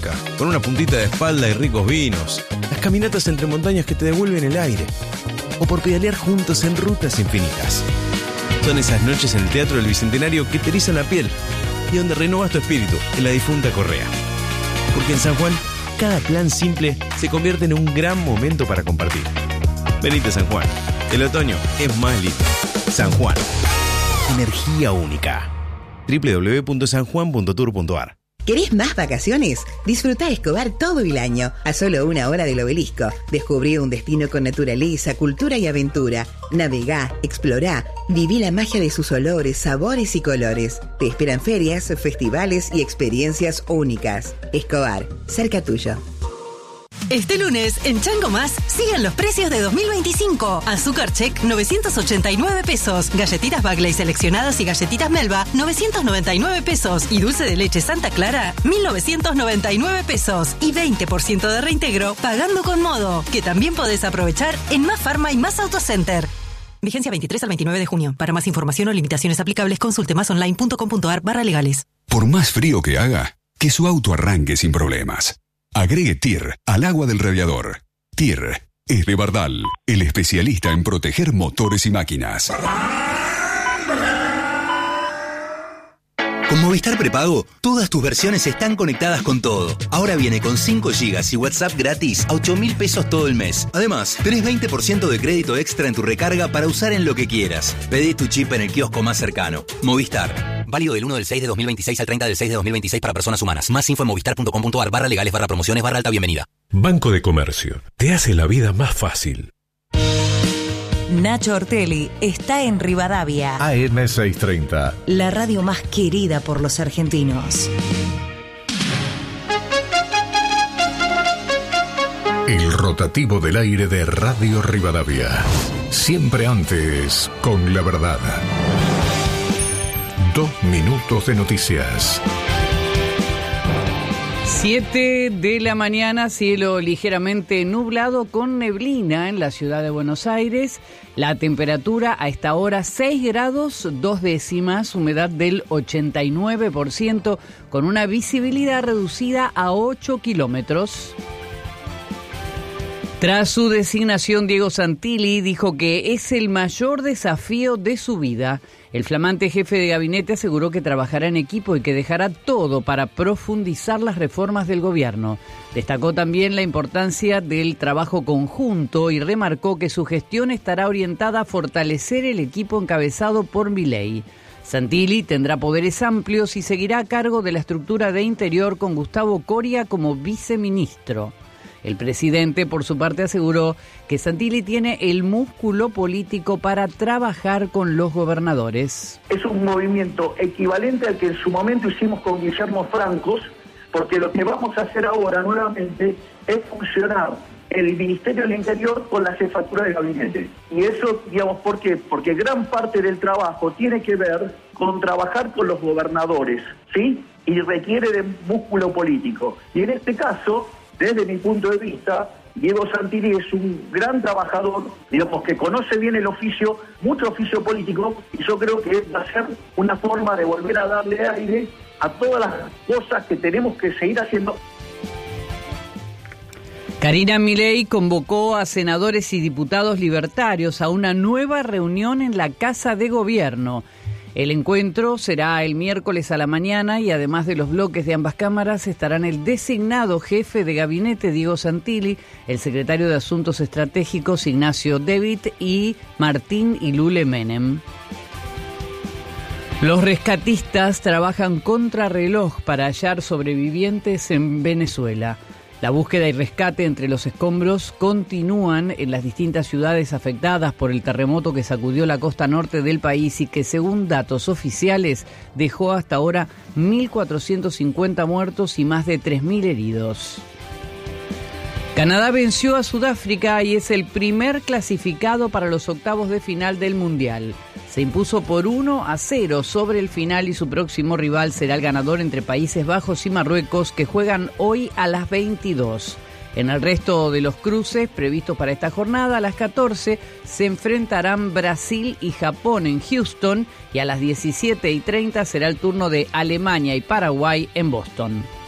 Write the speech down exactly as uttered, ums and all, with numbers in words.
con una puntita de espalda y ricos vinos, las caminatas entre montañas que te devuelven el aire, o por pedalear juntos en rutas infinitas. Son esas noches en el Teatro del Bicentenario que te erizan la piel y donde renovas tu espíritu en la difunta Correa. Porque en San Juan, cada plan simple se convierte en un gran momento para compartir. Venite a San Juan. El otoño es más lindo. San Juan. Energía única. doble u doble u doble u punto san juan punto tour punto a r. ¿Querés más vacaciones? Disfrutá Escobar todo el año, a solo una hora del Obelisco. Descubrí un destino con naturaleza, cultura y aventura. Navegá, explorá, viví la magia de sus olores, sabores y colores. Te esperan ferias, festivales y experiencias únicas. Escobar, cerca tuyo. Este lunes, en Chango Más, siguen los precios de dos mil veinticinco. Azúcar Check, novecientos ochenta y nueve pesos. Galletitas Bagley seleccionadas y galletitas Melba, novecientos noventa y nueve pesos. Y dulce de leche Santa Clara, mil novecientos noventa y nueve pesos. Y veinte por ciento de reintegro pagando con Modo, que también podés aprovechar en Más Farma y Más Autocenter. Vigencia veintitrés al veintinueve de junio. Para más información o limitaciones aplicables, consulte másonline punto com punto a r barra legales. Por más frío que haga, que su auto arranque sin problemas. Agregue T I R al agua del radiador. T I R es de Bardal, el especialista en proteger motores y máquinas. Con Movistar Prepago, todas tus versiones están conectadas con todo. Ahora viene con cinco gigas y WhatsApp gratis a ocho mil pesos todo el mes. Además, tenés veinte por ciento de crédito extra en tu recarga para usar en lo que quieras. Pedí tu chip en el kiosco más cercano. Movistar. Válido del uno del seis de dos mil veintiséis al treinta del seis de dos mil veintiséis para personas humanas. Más info en movistar punto com punto a r barra legales barra promociones barra alta bienvenida. Banco de Comercio. Te hace la vida más fácil. Nacho Ortelli está en Rivadavia. A M seiscientos treinta. La radio más querida por los argentinos. El rotativo del aire de Radio Rivadavia. Siempre antes, con la verdad. Dos minutos de noticias. Siete de la mañana, cielo ligeramente nublado con neblina en la ciudad de Buenos Aires. La temperatura a esta hora seis grados, dos décimas, humedad del ochenta y nueve por ciento, con una visibilidad reducida a ocho kilómetros. Tras su designación, Diego Santilli dijo que es el mayor desafío de su vida. El flamante jefe de gabinete aseguró que trabajará en equipo y que dejará todo para profundizar las reformas del gobierno. Destacó también la importancia del trabajo conjunto y remarcó que su gestión estará orientada a fortalecer el equipo encabezado por Milei. Santilli tendrá poderes amplios y seguirá a cargo de la estructura de Interior con Gustavo Coria como viceministro. El presidente, por su parte, aseguró que Santilli tiene el músculo político para trabajar con los gobernadores. Es un movimiento equivalente al que en su momento hicimos con Guillermo Francos, porque lo que vamos a hacer ahora nuevamente es funcionar el Ministerio del Interior con la jefatura de gabinete. Y eso, digamos, ¿por qué? Porque gran parte del trabajo tiene que ver con trabajar con los gobernadores, ¿sí? Y requiere de músculo político. Y en este caso, desde mi punto de vista, Diego Santilli es un gran trabajador, digamos, que conoce bien el oficio, mucho oficio político, y yo creo que va a ser una forma de volver a darle aire a todas las cosas que tenemos que seguir haciendo. Karina Milei convocó a senadores y diputados libertarios a una nueva reunión en la Casa de Gobierno. El encuentro será el miércoles a la mañana y además de los bloques de ambas cámaras estarán el designado jefe de gabinete Diego Santilli, el secretario de Asuntos Estratégicos Ignacio David y Martín y Lule Menem. Los rescatistas trabajan contrarreloj para hallar sobrevivientes en Venezuela. La búsqueda y rescate entre los escombros continúan en las distintas ciudades afectadas por el terremoto que sacudió la costa norte del país y que, según datos oficiales, dejó hasta ahora mil cuatrocientos cincuenta muertos y más de tres mil heridos. Canadá venció a Sudáfrica y es el primer clasificado para los octavos de final del Mundial. Se impuso por uno a cero sobre el final y su próximo rival será el ganador entre Países Bajos y Marruecos, que juegan hoy a las veintidós. En el resto de los cruces previstos para esta jornada, a las catorce se enfrentarán Brasil y Japón en Houston y a las diecisiete y treinta será el turno de Alemania y Paraguay en Boston.